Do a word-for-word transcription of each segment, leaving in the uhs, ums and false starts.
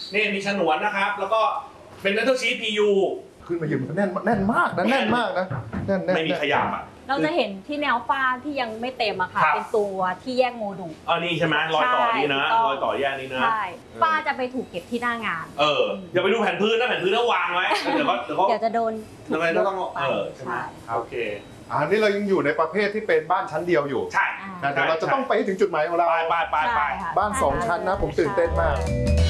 นี่มีฉนวนนะครับแล้วก็เป็น Metal Sheet พี ยูขึ้นมายืนแน่นแน่นมากนะแน่นมากนะแน่นแน่นไม่มีขยับอ่ะเราจะเห็นที่แนวฟ้าที่ยังไม่เต็มอะค่ะเป็นตัวที่แยกโมดูลอ๋อนี่ใช่ไหมรอยต่อนี่นะรอยต่อแยกนี่นะใช่ฟ้าจะไปถูกเก็บที่หน้างานเอออย่าไปดูแผ่นพื้นนะแผ่นพื้นต้องวางไว้เดี๋ยวก็เดี๋ยวก็เดี๋ยวจะโดนยังไงก็ต้องเออใช่ไหมโอเคอันนี้เรายังอยู่ในประเภทที่เป็นบ้านชั้นเดียวอยู่ใช่นะแต่เราจะต้องไปให้ถึงจุดหมายของเราไปไปไปไปบ้านสองชั้นนะผมตื่นเต้นมาก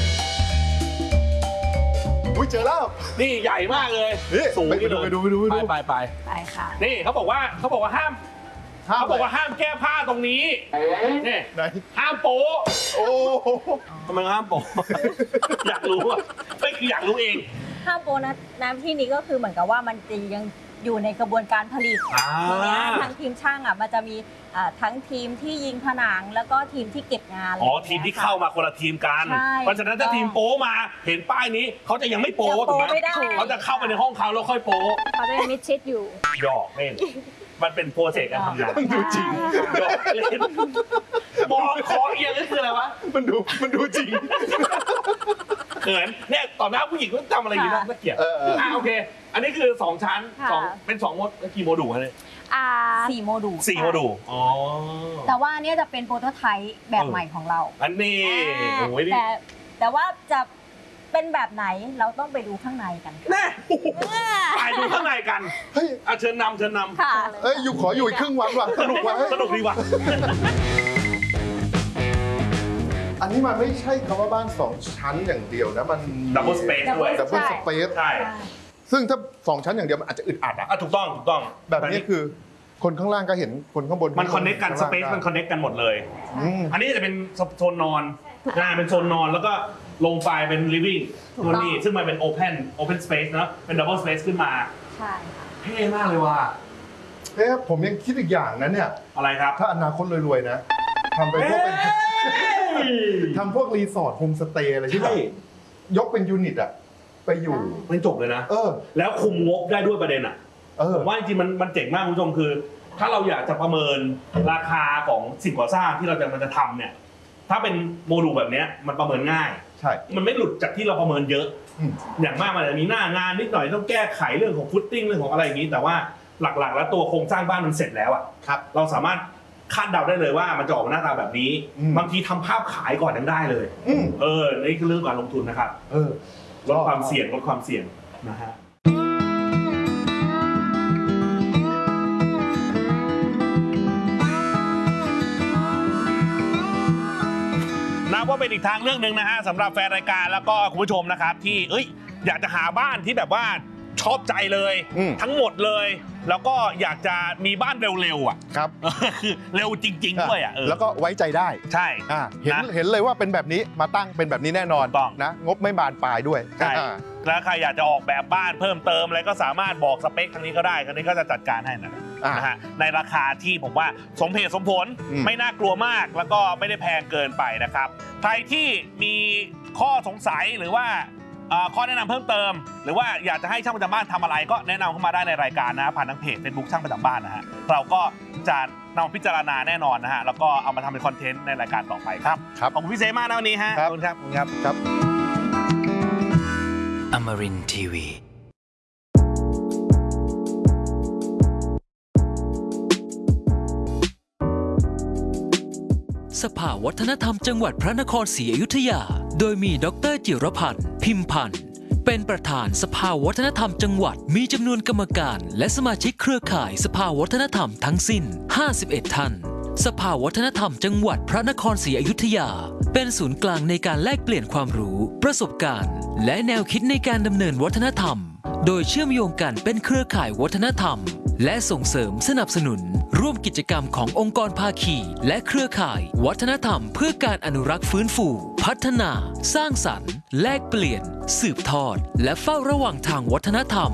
อุ้ยเจอแล้วนี่ใหญ่มากเลยสูงไปดูไปดูไปดูไปดูไปไปไปค่ะนี่เขาบอกว่าเขาบอกว่าห้ามเขาบอกว่าห้ามแก้ผ้าตรงนี้นี่ห้ามโป๊โอ้ทำไมห้ามโป๊อยากรู้อ่ะไม่คืออยากรู้เองห้ามโป๊นะน้ำที่นี้ก็คือเหมือนกับว่ามันจะยังอยู่ในกระบวนการผลิตทีนี้ทางทีมช่างอ่ะมันจะมีทั้งทีมที่ยิงผนังแล้วก็ทีมที่เก็บงานอ๋อทีมที่เข้ามาคนละทีมกันเพราะฉะนั้นถ้าทีมโป๊มาเห็นป้ายนี้เขาจะยังไม่โป๊ถูกไหมเขาจะเข้าไปในห้องเขาแล้วค่อยโป๊เขาจะมิดชิดอยู่หยอกเล่นมันเป็นโปรเซสการทำงานมันดูจริงหยอกเล่นมองคอเอียงนี่คืออะไรวะมันดูมันดูจริงเขินเนี่ยต่อหน้าผู้หญิงต้องทำอะไรอย่างนี้นะน่าเกลียดอ่าโอเคอันนี้คือสองชั้นสองเป็นสองโมดกี่โมดูลเลยอ่าสี่โมดูลสี่โมดูลอ๋อแต่ว่าอันนี้จะเป็นโปรโตไทป์แบบใหม่ของเราอันนี้แต่แต่ว่าจะเป็นแบบไหนเราต้องไปดูข้างในกันแน่ไปดูข้างในกันเฮ้ยเชิญนำเชิญนำค่ะเอ้ยอยู่ขออยู่อีกครึ่งวันว่ะสนุกว่ะสนุกดีว่ะอันนี้มันไม่ใช่คำว่าบ้านสองชั้นอย่างเดียวนะมันดับเบิลสเปซด้วยดับเบิลสเปซใช่ซึ่งถ้าสองชั้นอย่างเดียวมันอาจจะอึดอัดอ่ะถูกต้องถูกต้องแบบนี้คือคนข้างล่างก็เห็นคนข้างบนมันคอนเนคกันสเปซมันคอนเนคกันหมดเลยอันนี้จะเป็นโซนนอนนะเป็นโซนนอนแล้วก็ลงไปเป็น living ตัวนี้ซึ่งมันเป็น open open space นะเป็น double space ขึ้นมาใช่เท่มากเลยว่ะเฮ้ยผมยังคิดอีกอย่างนะเนี่ยอะไรครับถ้าอนาคตรวยๆนะทำไปพวกเป็นทำพวกรีสอร์ทโฮมสเตย์อะไรที่แบบยกเป็นยูนิตอะไปอยู่มันจบเลยนะเออแล้วคุมงบได้ด้วยประเด็นอะเออผมว่าจริงๆมันมันเจ๋งมากคุณผู้ชมคือ ถ้าเราอยากจะประเมินราคาของสิ่งก่อสร้างที่เราจะมันจะทำเนี่ยถ้าเป็นโมดูลแบบนี้มันประเมินง่ายใช่มันไม่หลุดจากที่เราประเมินเยอะอย่างมากมันจะมีหน้างานนิดหน่อยต้องแก้ไขเรื่องของฟุตติ้งเรื่องของอะไรอย่างนี้แต่ว่าหลักๆแล้วตัวโครงสร้างบ้านมันเสร็จแล้วอะครับเราสามารถคาดเดาได้เลยว่ามันจะออกมาหน้าตาแบบนี้บางทีทำภาพขายก่อนยังได้เลยเออนี่คือเรื่องการลงทุนนะครับเออลดความเสี่ยงลดความเสี่ยงนะฮะนับว่าเป็นอีกทางเรื่องหนึ่งนะฮะสำหรับแฟนรายการแล้วก็คุณผู้ชมนะครับที่เอ้ยอยากจะหาบ้านที่แบบว่าชอบใจเลยทั้งหมดเลยแล้วก็อยากจะมีบ้านเร็วๆอ่ะครับคือเร็วจริงๆด้วยอ่ะแล้วก็ไว้ใจได้ใช่อ่าเห็นเห็นเลยว่าเป็นแบบนี้มาตั้งเป็นแบบนี้แน่นอนต้องนะงบไม่บานปลายด้วยใช่แล้วใครอยากจะออกแบบบ้านเพิ่มเติมอะไรก็สามารถบอกสเปคทางนี้ก็ได้ทางนี้ก็จะจัดการให้นะนะฮะในราคาที่ผมว่าสมเหตุสมผลไม่น่ากลัวมากแล้วก็ไม่ได้แพงเกินไปนะครับใครที่มีข้อสงสัยหรือว่าข้อแนะนำเพิ่มเติมหรือว่าอยากจะให้ช่างประจำบ้านทำอะไรก็แนะนำเข้ามาได้ในรายการนะผ่านทางเพจ Facebook ช่างประจำบ้านนะฮะเราก็จะนำพิจารณาแน่นอนนะฮะแล้วก็เอามาทำเป็นคอนเทนต์ในรายการต่อไปครับขอบคุณพี่เซมากนะวันนี้ฮะขอบคุณครับขอบคุณครับครับ Amarin ที วี สภาวัฒนธรรมจังหวัดพระนครศรีอยุธยาโดยมีดร.จิรพันธ์พิมพันธ์เป็นประธานสภาวัฒนธรรมจังหวัดมีจำนวนกรรมการและสมาชิกเครือข่ายสภาวัฒนธรรมทั้งสิ้นห้าสิบเอ็ดท่านสภาวัฒนธรรมจังหวัดพระนครศรีอยุธยาเป็นศูนย์กลางในการแลกเปลี่ยนความรู้ประสบการณ์และแนวคิดในการดำเนินวัฒนธรรมโดยเชื่อมโยงกันเป็นเครือข่ายวัฒนธรรมและส่งเสริมสนับสนุนร่วมกิจกรรมขององค์กรภาคีและเครือข่ายวัฒนธรรมเพื่อการอนุรักษ์ฟื้นฟูพัฒนาสร้างสรรค์แลกเปลี่ยนสืบทอดและเฝ้าระวังทางวัฒนธรรม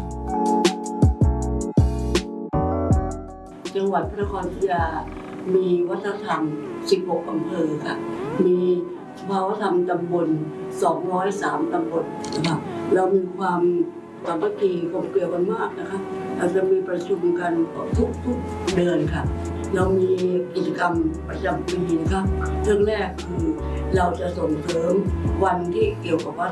จังหวัดพระนครศรีอยุธยามีวัฒนธรรมสิบหกอำเภอค่ะมีสภาวัฒนธรรมตำบลสองร้อยสามตำบลนะคะเรามีความสามัคคีกลมเกลียวกันมากนะคะเราจะมีประชุมกันทุกๆเดือนค่ะเรามีกิจกรรมประจำปีนะคะเรื่องแรกคือเราจะส่งเสริมวันที่เกี่ยวกับวัฒ